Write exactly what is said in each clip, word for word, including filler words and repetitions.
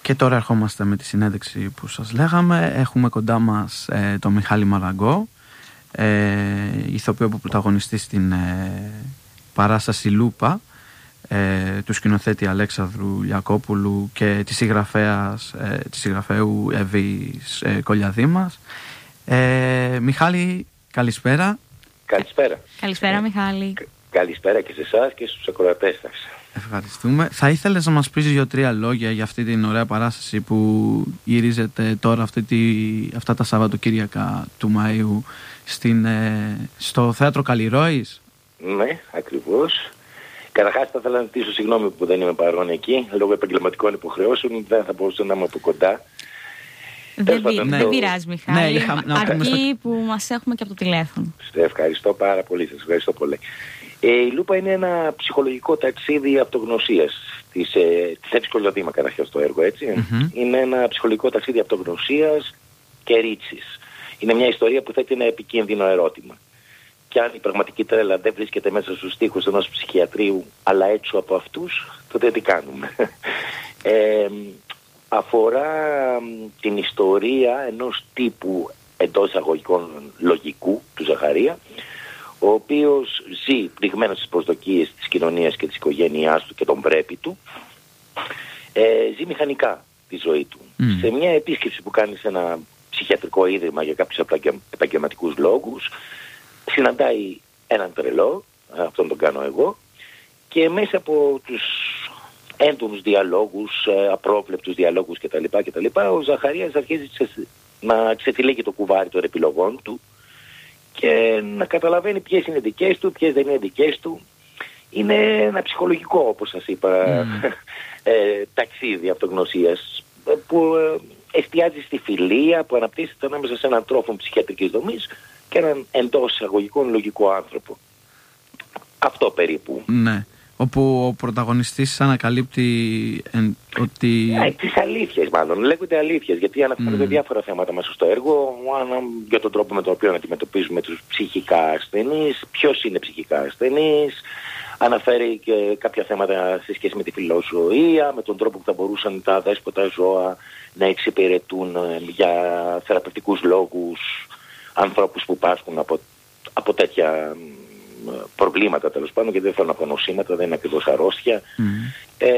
Και τώρα ερχόμαστε με τη συνέντευξη που σας λέγαμε. Έχουμε κοντά μας ε, τον Μιχάλη Μαραγκό, ε, ηθοποιό που πρωταγωνιστεί στην ε, παράσταση Λούπα, ε, του σκηνοθέτη Αλέξανδρου Ιακόπουλου και της συγγραφέας, ε, της συγγραφέου Εύης ε, Κολιαδήμας. Ε, Μιχάλη, καλησπέρα. Καλησπέρα. Καλησπέρα, Μιχάλη. Κα- καλησπέρα και σε εσάς και στους ακροατές σας. Ευχαριστούμε. Θα ήθελες να μας πεις δύο-τρία λόγια για αυτή την ωραία παράσταση που γυρίζεται τώρα αυτή τη, αυτά τα Σαββατοκύριακα του Μαΐου στην, ε, στο Θέατρο Καλλιρόης? Ναι, ακριβώς. Καταρχάς θα ήθελα να ζητήσω συγγνώμη που δεν είμαι παρόν εκεί. Λόγω επαγγελματικών υποχρεώσεων δεν θα μπορούσα να είμαι από κοντά. Δεν, πει, ναι. δεν πειράζει, Μιχάλη. Ναι, είχα, αρκεί που μας έχουμε και από το τηλέφωνο. Ευχαριστώ πάρα πολύ. Σας ευχαριστώ πολύ. Ε, η Λούπα είναι ένα ψυχολογικό ταξίδι αυτογνωσίας της, ε, της Εύης Κολιαδήμα, καταρχάς το έργο, έτσι. Mm-hmm. Είναι ένα ψυχολογικό ταξίδι αυτογνωσίας και ρίτσης. Είναι μια ιστορία που θέτει ένα επικίνδυνο ερώτημα. Και αν η πραγματική τρέλα δεν βρίσκεται μέσα στους στίχους ενός ψυχιατρίου, αλλά έξω από αυτούς, τότε τι κάνουμε? ε, αφορά την ιστορία ενός τύπου εντός εισαγωγικών λογικού, του Ζαχαρία, ο οποίος ζει πληγμένος στις προσδοκίες της κοινωνίας και της οικογένειάς του και τον πρέπει του, ε, ζει μηχανικά τη ζωή του. Mm. Σε μια επίσκεψη που κάνει σε ένα ψυχιατρικό ίδρυμα για κάποιους επαγγελματικούς λόγους, συναντάει έναν τρελό, αυτόν τον κάνω εγώ, και μέσα από τους έντονους διαλόγους, απρόβλεπτους διαλόγους κτλ, κτλ, ο Ζαχαρίας αρχίζει να ξεφυλίγει το κουβάρι των επιλογών του και να καταλαβαίνει ποιες είναι δικές του, ποιες δεν είναι δικές του. Είναι ένα ψυχολογικό, όπως σας είπα, mm. ε, ταξίδι αυτογνωσίας που ε, εστιάζει στη φιλία που αναπτύσσεται ανάμεσα σε έναν τρόφο ψυχιατρικής δομής και έναν εντός εισαγωγικών λογικό άνθρωπο. Αυτό περίπου. Ναι. Όπου ο πρωταγωνιστής ανακαλύπτει εν, ότι... Ε, τις αλήθειες μάλλον, λέγονται αλήθειες, γιατί αναφέρονται mm. διάφορα θέματα μέσα στο έργο, για τον τρόπο με τον οποίο αντιμετωπίζουμε τους ψυχικά ασθενείς, ποιος είναι ψυχικά ασθενής, αναφέρει και κάποια θέματα σε σχέση με τη φιλοζωία, με τον τρόπο που θα μπορούσαν τα δέσποτα ζώα να εξυπηρετούν για θεραπευτικούς λόγους ανθρώπους που πάσχουν από, από τέτοια προβλήματα, τέλος πάντων, και δεν θέλω να πω νοσήματα, δεν είναι ακριβώς αρρώστια. Mm. Ε,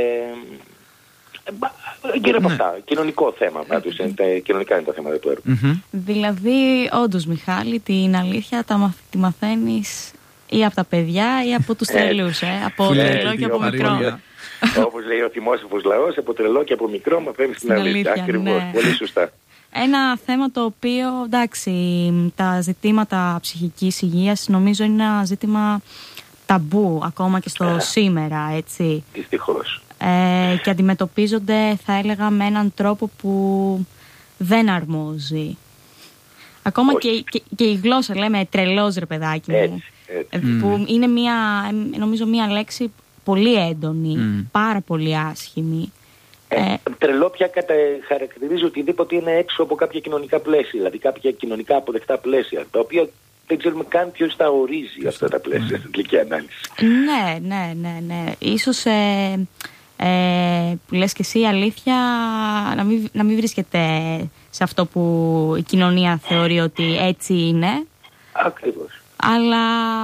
γύρω από ναι. αυτά. Κοινωνικό θέμα, πάντως, είναι, κοινωνικά είναι τα θέματα του έργου. Mm-hmm. Δηλαδή, όντως, Μιχάλη, την αλήθεια τα μαθ, τη μαθαίνεις ή από τα παιδιά ή από τους τρελούς, ε, από τρελό και από μικρό. Όπως λέει ο θυμόσοφος λαός, από τρελό και από μικρό μαθαίνεις την αλήθεια. Ακριβώς, ναι. Πολύ σωστά. Ένα θέμα το οποίο, εντάξει, τα ζητήματα ψυχικής υγείας νομίζω είναι ένα ζήτημα ταμπού ακόμα και στο ε, σήμερα, έτσι. Δυστυχώς. Ε, και αντιμετωπίζονται, θα έλεγα, με έναν τρόπο που δεν αρμόζει. Ακόμα και, και, και η γλώσσα, λέμε τρελός ρε παιδάκι μου, έτσι, έτσι. που mm. είναι μια, νομίζω μια λέξη πολύ έντονη, mm. πάρα πολύ άσχημη. Ε, τρελό πια κατα... χαρακτηρίζει οτιδήποτε είναι έξω από κάποια κοινωνικά πλαίσια, δηλαδή κάποια κοινωνικά αποδεκτά πλαίσια, τα οποία δεν ξέρουμε καν ποιος τα ορίζει αυτά τα πλαίσια στην τελική ανάλυση. Ναι, ναι, ναι, ναι. Ίσως ε, ε, που λες και εσύ, η αλήθεια να μην, να μην βρίσκεται σε αυτό που η κοινωνία θεωρεί ότι έτσι είναι. Ακριβώς. Αλλά...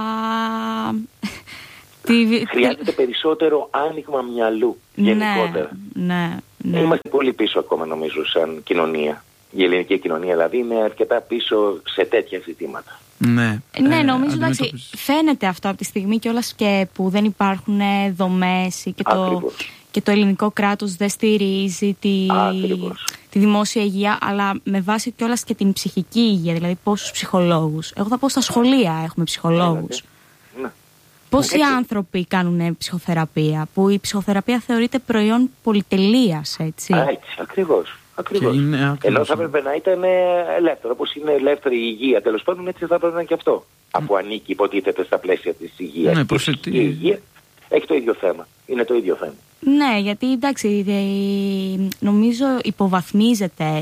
Χρειάζεται περισσότερο άνοιγμα μυαλού γενικότερα. Ναι, ναι, ναι. Είμαστε πολύ πίσω ακόμα, νομίζω, σαν κοινωνία. Η ελληνική κοινωνία δηλαδή είναι αρκετά πίσω σε τέτοια ζητήματα. Ναι, ναι, νομίζω ε, εντάξει, φαίνεται αυτό από τη στιγμή κιόλας και που δεν υπάρχουν δομές και το, και το ελληνικό κράτος δεν στηρίζει τη, τη δημόσια υγεία, αλλά με βάση κιόλας και την ψυχική υγεία, δηλαδή πόσους ψυχολόγους. Εγώ θα πω στα σχολεία έχουμε ψυχολόγους. Ναι, ναι. Πόσοι έτσι άνθρωποι κάνουν ψυχοθεραπεία, που η ψυχοθεραπεία θεωρείται προϊόν πολυτελείας, έτσι. Α, έτσι, ακριβώς. Ακριβώς. Είναι, ακριβώς. Ενώ θα έπρεπε να ήταν ελεύθερο, όπως είναι ελεύθερη η υγεία, τέλος πάντων, έτσι θα έπρεπε να είναι και αυτό. Mm. Αφού ανήκει, υποτίθεται, στα πλαίσια της υγείας. Ναι, η, η υγεία έχει το ίδιο θέμα. Είναι το ίδιο θέμα. Ναι, γιατί εντάξει, νομίζω υποβαθμίζεται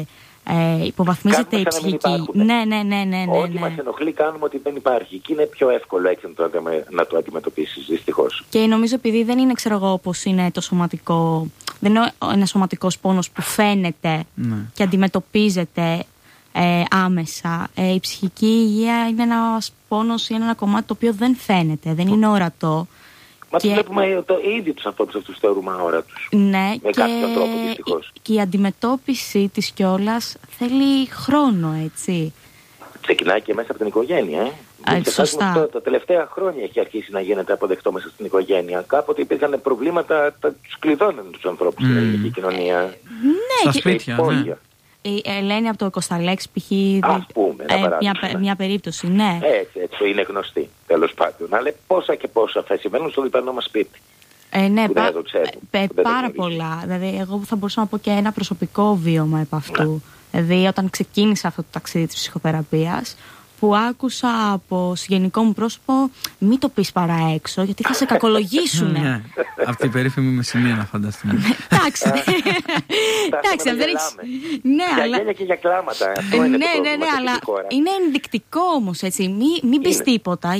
Ε, υποβαθμίζεται η ψυχική. Ναι, ναι, ναι, ναι, ναι, ναι. Ό,τι μας ενοχλεί κάνουμε ότι δεν υπάρχει. Και είναι πιο εύκολο έτσι να το, να το αντιμετωπίσεις, δυστυχώς. Και νομίζω επειδή δεν είναι, ξέρω εγώ, όπως είναι το σωματικό. Δεν είναι ένα σωματικός πόνος που φαίνεται ναι. και αντιμετωπίζεται ε, άμεσα. Ε, η ψυχική υγεία είναι ένας πόνος ή ένα κομμάτι το οποίο δεν φαίνεται, δεν είναι ορατό. Μα και... βλέπουμε το, ήδη τους ανθρώπους αυτούς θεωρούμε αόρατους. Ναι, με και... κάποιον τρόπο δυστυχώς. Και η αντιμετώπιση της κιόλας θέλει χρόνο, έτσι. Ξεκινάει και μέσα από την οικογένεια, ε. Α, σωστά. Αυτό, τα τελευταία χρόνια έχει αρχίσει να γίνεται αποδεκτό μέσα στην οικογένεια. Κάποτε υπήρχαν προβλήματα, τα, τους κλειδώναν τους ανθρώπους mm. στην ελληνική κοινωνία. Ναι, στα και... σπίτια, ναι. Η Ελένη από το Κωνσταλέξ π.χ. Ας πούμε, ε, μια, ναι. μια περίπτωση, ναι. Έτσι, έτσι, είναι γνωστή, τέλος πάντων. Αλλά πόσα και πόσα θα συμβαίνουν στο διπλανό μας σπίτι. Ε, ναι, πα, το ξέρουν, ε, πάρα πολλά. Δηλαδή, εγώ θα μπορούσα να πω και ένα προσωπικό βίωμα επ' αυτού. Ναι. Δηλαδή, όταν ξεκίνησα αυτό το ταξίδι της ψυχοθεραπείας, που άκουσα από συγγενικό μου πρόσωπο, μην το πεις παρά έξω, γιατί θα σε κακολογήσουνε. Ναι, από την περίφημη Μεσσηνία να φανταστούμε. Εντάξει. Εντάξει, δεν έχεις... Για γέλια και για κλάματα. Ναι, ναι, ναι, αλλά είναι ενδεικτικό όμως, έτσι. Μην πεις τίποτα,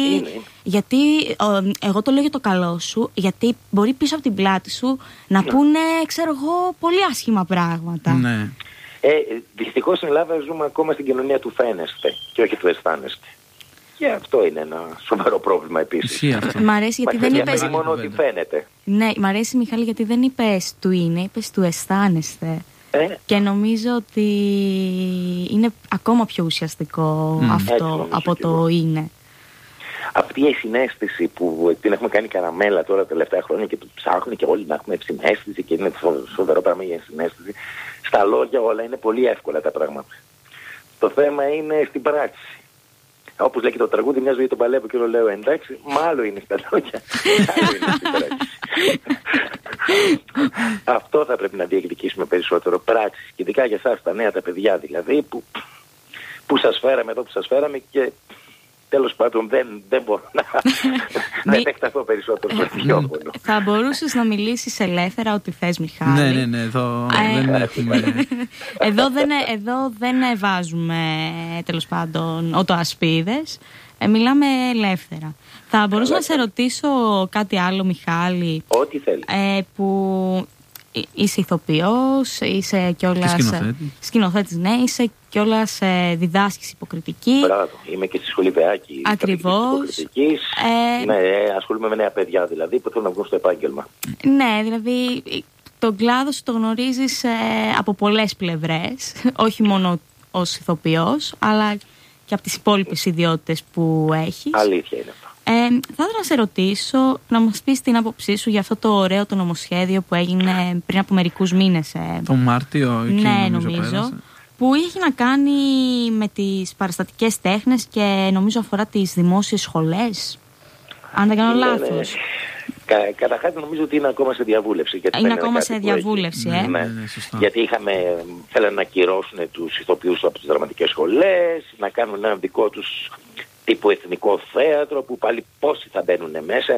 γιατί εγώ το λέω για το καλό σου, γιατί μπορεί πίσω από την πλάτη σου να πούνε, ξέρω εγώ, πολύ άσχημα πράγματα. Ναι. Ε, δυστυχώς στην Ελλάδα ζούμε ακόμα στην κοινωνία του φαίνεστε και όχι του αισθάνεστε. Και αυτό είναι ένα σοβαρό πρόβλημα επίσης. Μ' αρέσει γιατί δεν είπες... Μα μόνο ότι φαίνεται. Ναι, μ' αρέσει Μιχάλη γιατί δεν είπες του είναι, είπες του αισθάνεστε. Ε? Και νομίζω ότι είναι ακόμα πιο ουσιαστικό mm. αυτό από το είναι. Αυτή η συναίσθηση που την έχουμε κάνει καραμέλα τώρα τα τελευταία χρόνια και το ψάχνουν και όλοι να έχουμε συναίσθηση και είναι φοβερό πράγμα για συναίσθηση. Στα λόγια όλα είναι πολύ εύκολα τα πράγματα. Το θέμα είναι στην πράξη. Όπως λέει και το τραγούδι, μια ζωή τον παλεύω και το λέω εντάξει, μάλλον είναι στα λόγια. Άλλο είναι στην πράξη. Αυτό θα πρέπει να διεκδικήσουμε περισσότερο, πράξεις. Και ειδικά για εσάς τα νέα τα παιδιά δηλαδή, που, που σας φέραμε εδώ, που σας φέραμε και... Τέλος πάντων δεν, δεν μπορώ να, να επεκταθώ περισσότερο στο μικρόφωνο. Θα μπορούσες να μιλήσεις ελεύθερα ό,τι θες, Μιχάλη. Ναι, ναι, ναι, εδώ ε, δεν έχουμε... εδώ, δεν, εδώ δεν βάζουμε, τέλος πάντων, οτοασπίδες. Ε, μιλάμε ελεύθερα. Θα μπορούσα να σε ρωτήσω κάτι άλλο, Μιχάλη. Ό,τι θέλεις. Ε, που είσαι ηθοποιός, είσαι κιόλας σκηνοθέτης. σκηνοθέτης, ναι, είσαι κιόλας ε, διδάσκεις υποκριτική. Μπράβο, είμαι και στη σχολή Βεάκη. Ακριβώς. Ε, ναι, ασχολούμαι με νέα παιδιά δηλαδή που θέλουν να βγουν στο επάγγελμα. Ναι, δηλαδή τον κλάδο σου το γνωρίζεις ε, από πολλές πλευρές, όχι μόνο ως ηθοποιός, αλλά και από τις υπόλοιπες ιδιότητες που έχεις. Αλήθεια είναι αυτό. Ε, θα ήθελα να σε ρωτήσω, να μας πεις την άποψή σου για αυτό το ωραίο το νομοσχέδιο που έγινε πριν από μερικούς μήνες. Ε. Το Μάρτιο, εκεί ναι, νομίζω, νομίζω που έχει να κάνει με τις παραστατικές τέχνες και νομίζω αφορά τις δημόσιες σχολές. Αν δεν κάνω ναι, λάθος. Ναι. Κα, καταρχάς νομίζω ότι είναι ακόμα σε διαβούλευση. Γιατί είναι ακόμα σε διαβούλευση, ε. Ναι, ναι, ναι, γιατί είχαμε, θέλανε να ακυρώσουν τους ηθοποιούς από τις δραματικές σχολές, να κάνουν ένα δικό τους τύπου εθνικό θέατρο που πάλι πόσοι θα μπαίνουν μέσα.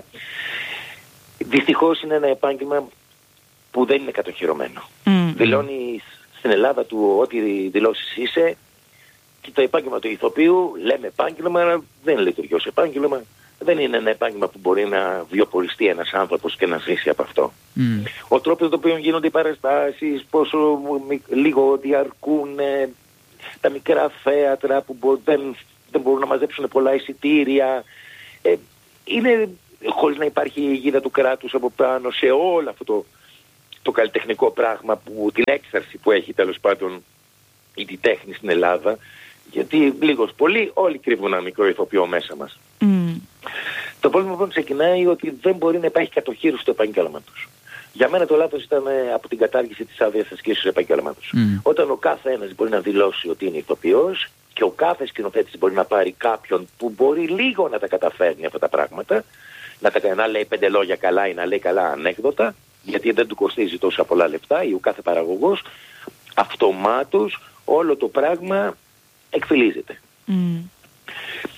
Δυστυχώς είναι ένα επάγγελμα που δεν είναι κατοχυρωμένο. Mm. Δηλώνεις στην Ελλάδα του ό,τι δηλώσεις είσαι και το επάγγελμα του ηθοποιού λέμε επάγγελμα, αλλά δεν λειτουργεί ως επάγγελμα. Δεν είναι ένα επάγγελμα που μπορεί να βιοποριστεί ένας άνθρωπος και να ζήσει από αυτό. Mm. Ο τρόπος τον οποίο γίνονται οι παραστάσεις, πόσο λίγο διαρκούν ε, τα μικρά θέατρα που μπο, δεν, δεν μπορούν να μαζέψουν πολλά εισιτήρια. Ε, είναι χωρίς να υπάρχει η αιγίδα του κράτους από πάνω σε όλο αυτό το, το καλλιτεχνικό πράγμα, που, την έξαρση που έχει τέλος πάντων η τη τέχνη στην Ελλάδα. Γιατί λίγος πολύ όλοι κρύβουν ένα μικρό ηθοποιό μέσα μας. Mm. Το πρόβλημα που ξεκινάει ότι δεν μπορεί να υπάρχει κατοχήρωση του επαγγέλματος. Για μένα το λάθος ήταν από την κατάργηση της άδειας ασκήσεως του επαγγέλματος. Mm. Όταν ο κάθε ένας μπορεί να δηλώσει ότι είναι ηθοποιός και ο κάθε σκηνοθέτης μπορεί να πάρει κάποιον που μπορεί λίγο να τα καταφέρνει αυτά τα πράγματα, να, τα, να λέει πέντε λόγια καλά ή να λέει καλά ανέκδοτα, γιατί δεν του κοστίζει τόσα πολλά λεφτά, ή ο κάθε παραγωγός, αυτομάτως όλο το πράγμα εκφυλίζεται. Mm.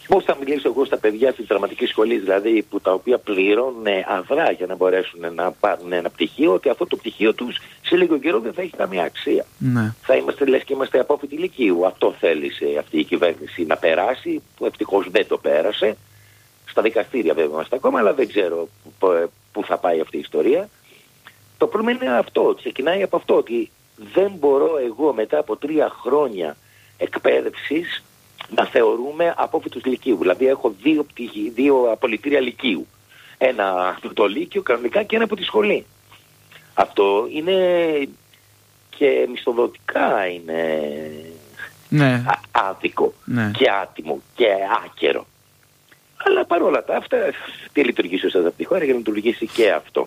Πώς θα μιλήσω εγώ στα παιδιά της δραματικής σχολής, δηλαδή, που τα οποία πληρώνουν αδρά για να μπορέσουν να πάρουν ένα πτυχίο, ότι αυτό το πτυχίο τους σε λίγο καιρό δεν θα έχει καμία αξία. Ναι. Θα είμαστε, λες και είμαστε απόφοιτοι λυκείου. Αυτό θέλησε αυτή η κυβέρνηση να περάσει, που ευτυχώς δεν το πέρασε. Στα δικαστήρια βέβαια είμαστε ακόμα, αλλά δεν ξέρω πού θα πάει αυτή η ιστορία. Το πρόβλημα είναι αυτό, ξεκινάει από αυτό, ότι δεν μπορώ εγώ μετά από τρία χρόνια εκπαίδευσης να θεωρούμε απόφοιτους λυκείου. Δηλαδή έχω δύο, πτυχί, δύο απολυτήρια λυκείου. Ένα από το λύκειο κανονικά και ένα από τη σχολή. Αυτό είναι και μισθοδοτικά είναι ναι. άδικο ναι. και άτιμο και άκερο. Αλλά παρόλα τα αυτά, τι λειτουργεί σωστά από τη χώρα για να λειτουργήσει και αυτό.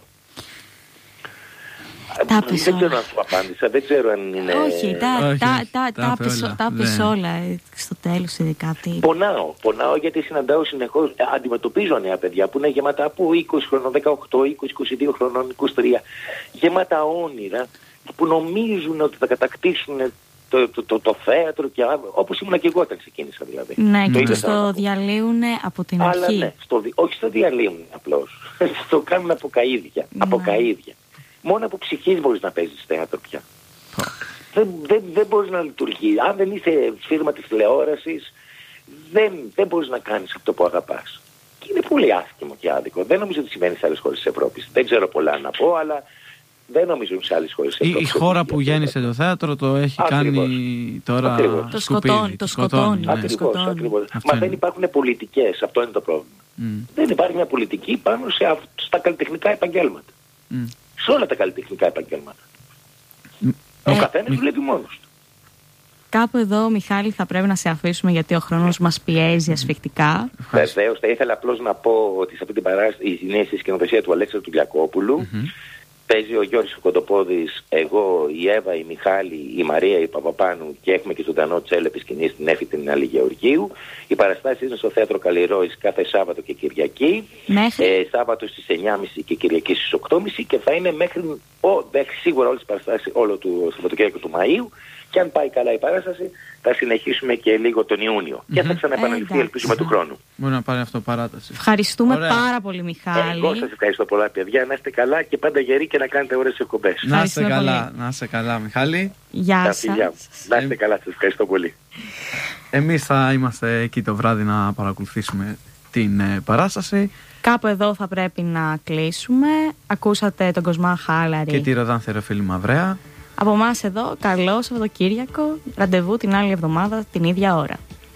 Τα δεν ξέρω αν σου απάντησα, δεν ξέρω αν είναι... Όχι, τα πες όλα στο τέλος ειδικά. Πονάω, πονάω γιατί συναντάω συνεχώς, αντιμετωπίζω νέα παιδιά που είναι γεμάτα από είκοσι χρονών, δεκαοκτώ, είκοσι, είκοσι δύο χρονών, είκοσι τρία, γεμάτα όνειρα που νομίζουν ότι θα κατακτήσουν το, το, το, το θέατρο και όπως ήμουν και εγώ όταν ξεκίνησα δηλαδή. Ναι, το και το στο διαλύουν από την αλλά, αρχή. Ναι, στο, όχι στο διαλύουν απλώς, το κάνουν από καΐδια, ναι. από καΐδια. Μόνο από ψυχής μπορείς να παίζεις θέατρο πια. Oh. Δεν, δεν, δεν μπορείς να λειτουργεί. Αν δεν είσαι φίρμα της τηλεόρασης, δεν, δεν μπορείς να κάνεις αυτό που αγαπάς. Και είναι πολύ άσχημο και άδικο. Δεν νομίζω ότι συμβαίνει σε άλλες χώρες της Ευρώπης. Δεν ξέρω πολλά να πω, αλλά δεν νομίζω σε άλλες χώρες της Ευρώπης. Η, η χώρα που γέννησε το θέατρο το έχει ακριβώς. κάνει τώρα ακριβώς. Το σκοτώνει. Το σκοτώνει. Ναι. Ακριβώς, ακριβώς. Μα δεν υπάρχουν πολιτικές. Αυτό είναι το πρόβλημα. Mm. Δεν υπάρχει μια πολιτική πάνω σε, στα καλλιτεχνικά επαγγέλματα. Mm. Σε όλα τα καλλιτεχνικά επαγγέλματα. Ε, ο καθένας μη... δουλεύει μόνος του. Κάπου εδώ, Μιχάλη, θα πρέπει να σε αφήσουμε γιατί ο χρόνος μας πιέζει ασφικτικά. Βεβαίως, θα ήθελα απλώς να πω ότι σε αυτή την παράσταση είναι στη σκηνοθεσία του Αλέξανδρου του Γιακόπουλου. Mm-hmm. Παίζει ο Γιώργης Κοντοπόδης, εγώ, η Εύα, η Μιχάλη, η Μαρία, η Παπαπάνου και έχουμε και ζωντανό τσέλ επί σκηνής στην Έφη την Άλλη Γεωργίου. Οι παραστάσεις είναι στο Θέατρο Καλλιρόης κάθε Σάββατο και Κυριακή. Ε, Σάββατο στις εννιά και μισή και Κυριακή στις οκτώ και μισή και θα είναι μέχρι, ο, μέχρι σίγουρα όλες τις παραστάσεις όλο το Σαββατοκύριακο του Μαΐου. Και αν πάει καλά η παράσταση, θα συνεχίσουμε και λίγο τον Ιούνιο. Mm-hmm. Και θα ξαναεπαναληφθεί, ελπίζουμε, του χρόνου. Μπορεί να πάρει αυτό παράταση. Ευχαριστούμε Ωραία. πάρα πολύ, Μιχάλη. Εγώ σας ευχαριστώ πολλά, παιδιά. Να είστε καλά και πάντα γεροί και να κάνετε ωραίες εκπομπές. Να είστε καλά, να είστε καλά, Μιχάλη. Γεια σας. Να είστε καλά, σας ευχαριστώ πολύ. Εμείς θα είμαστε εκεί το βράδυ να παρακολουθήσουμε την ε, παράσταση. Κάπου εδώ θα πρέπει να κλείσουμε. Ακούσατε τον Κοσμά Χάλαρη και τη Ροδάν Θεροφίλη Μαυραία. Από εμάς εδώ, καλό Σαββατοκύριακο. Ραντεβού την άλλη εβδομάδα την ίδια ώρα.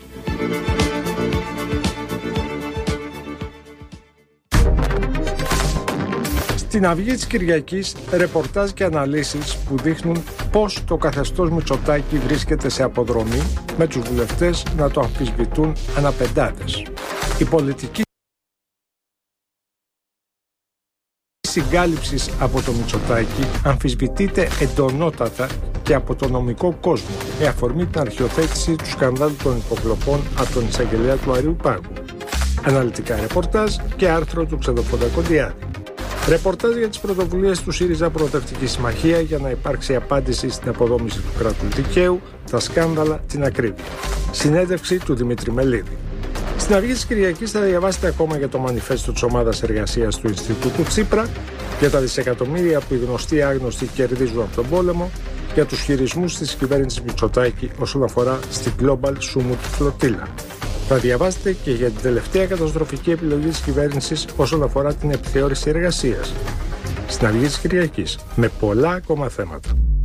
Στην Αυγή της Κυριακής, ρεπορτάζ και αναλύσεις που δείχνουν πώς το καθεστώς Μητσοτάκη βρίσκεται σε αποδρομή, με τους βουλευτές να το αμφισβητούν αναπεντάδες. Η πολιτική συγκάλυψης από το Μητσοτάκη αμφισβητείται εντονότατα και από το νομικό κόσμο, με αφορμή την αρχιοθέτηση του σκανδάλου των υποκλοπών από τον εισαγγελέα του Αριού Πάγου. Αναλυτικά ρεπορτάζ και άρθρο του Ξεδοφόντα Κοντιάδη. Ρεπορτάζ για τις πρωτοβουλίες του ΣΥΡΙΖΑ Προοδευτική Συμμαχία για να υπάρξει απάντηση στην αποδόμηση του κράτους δικαίου, τα σκάνδαλα, την ακρίβεια. Συνέντευξη του Δημήτρη Μελίδη. Στην Αυγή της Κυριακής θα διαβάσετε ακόμα για το μανιφέστο της ομάδας εργασίας του Ινστιτούτου Τσίπρα, για τα δισεκατομμύρια που οι γνωστοί άγνωστοι κερδίζουν από τον πόλεμο, για τους χειρισμούς της κυβέρνησης Μητσοτάκη όσον αφορά στην Global Sumut Flotilla. Θα διαβάσετε και για την τελευταία καταστροφική επιλογή της κυβέρνησης όσον αφορά την επιθεώρηση εργασίας. Στην Αυγή της Κυριακής, με πολλά ακόμα θέματα.